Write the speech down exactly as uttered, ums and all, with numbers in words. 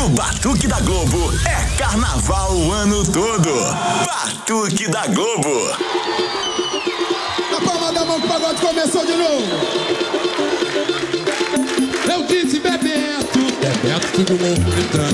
No Batuque da Globo é carnaval o ano todo. Batuque da Globo. Na palma da mão que o pagode começou de novo. Eu disse Bebeto, Bebeto, todo mundo entrando.